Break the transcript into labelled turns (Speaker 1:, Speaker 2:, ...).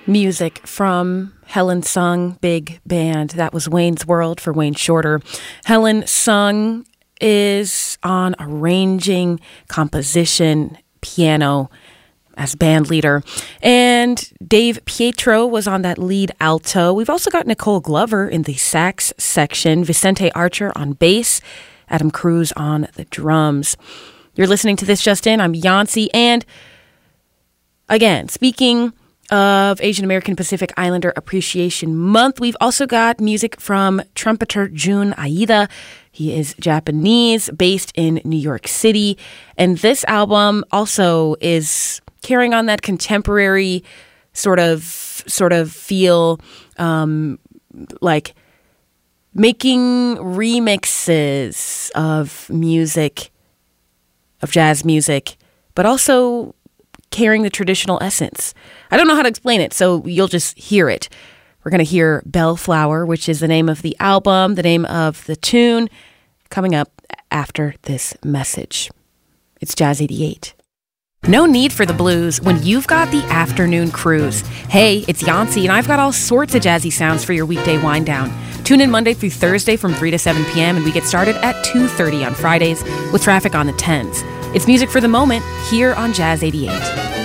Speaker 1: Music from Helen Sung Big Band. That was Wayne's World for Wayne Shorter. Helen Sung is on arranging, composition, piano as band leader. And Dave Pietro was on that lead alto. We've also got Nicole Glover in the sax section, Vicente Archer on bass, Adam Cruz on the drums. You're listening to This Just In. I'm Yancy. And again, speaking of Asian American Pacific Islander Appreciation Month, we've also got music from trumpeter Jun Aida. He is Japanese, based in New York City. And this album also is carrying on that contemporary sort of feel, like making remixes of music, of jazz music, but also carrying the traditional essence. I don't know how to explain it, so you'll just hear it. We're going to hear Bellflower, which is the name of the album, the name of the tune, coming up after this message. It's Jazz 88. No need for the blues when you've got the afternoon cruise. Hey, it's Yancy, and I've got all sorts of jazzy sounds for your weekday wind down. Tune in Monday through Thursday from 3 to 7 p.m., and we get started at 2:30 on Fridays with traffic on the 10s. It's music for the moment here on Jazz 88.